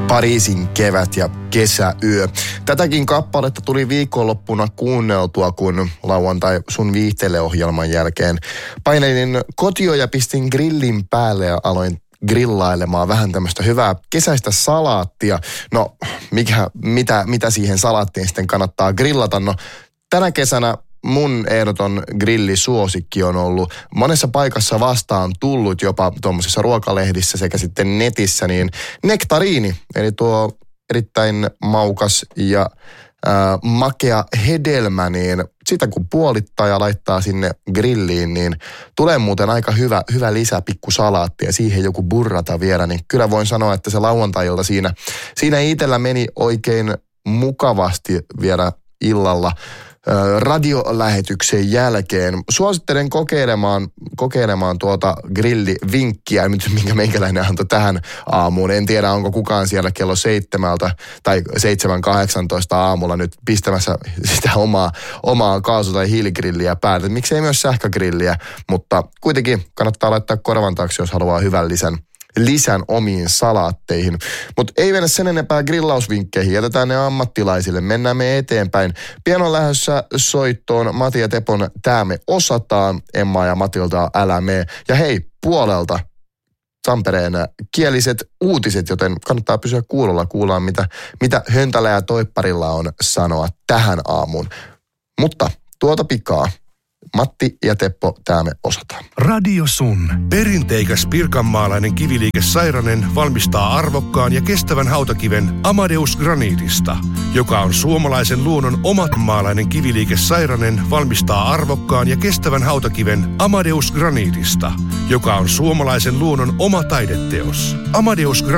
Pariisin kevät ja kesäyö. Tätäkin kappaletta tuli viikonloppuna kuunneltua, kun lauantai sun viihteleohjelman jälkeen painelin kotio ja pistin grillin päälle ja aloin grillailemaan vähän tämmöistä hyvää kesäistä salaattia. No, mitä siihen salaattiin sitten kannattaa grillata? No, tänä kesänä mun ehdoton grillisuosikki on ollut monessa paikassa vastaan tullut jopa tuommoisissa ruokalehdissä sekä sitten netissä, niin nektariini, eli tuo erittäin maukas ja makea hedelmä, niin sitä kun puolittaa ja laittaa sinne grilliin, niin tulee muuten aika hyvä lisä pikkusalaatti ja siihen joku burrata vielä, niin kyllä voin sanoa, että se lauantai-ilta siinä itsellä meni oikein mukavasti vielä illalla radiolähetyksen jälkeen. Suosittelen kokeilemaan tuota grillivinkkiä, minkä meikäläinen antoi tähän aamuun. En tiedä, onko kukaan siellä kello 7 tai 7.18 aamulla nyt pistämässä sitä omaa kaasu- tai hiiligrilliä päälle. Miksei myös sähkögrilliä, mutta kuitenkin kannattaa laittaa korvan taakse, jos haluaa hyvän lisän omiin salaatteihin. Mutta ei mennä sen enempää grillausvinkkeihin. Jätetään ne ammattilaisille. Mennään me eteenpäin. Pian on lähdössä soittoon Mati ja Tepon Tää me osataan. Emma ja Matilda Älä mee. Ja hei, puolelta Tampereen kieliset uutiset, joten kannattaa pysyä kuulolla. Kuullaan, mitä Höntälä ja Toipparilla on sanoa tähän aamuun. Mutta tuota pikaa. Matti ja Teppo, Tää me osataan. Radio Sun. Perinteikäs pirkanmaalainen kiviliike Sairanen valmistaa arvokkaan ja kestävän hautakiven Amadeus Granitista, joka on suomalaisen luonnon omatmaalainen kiviliike Sairanen valmistaa arvokkaan ja kestävän hautakiven Amadeus Granitista, joka on suomalaisen luonnon oma taideteos. Amadeus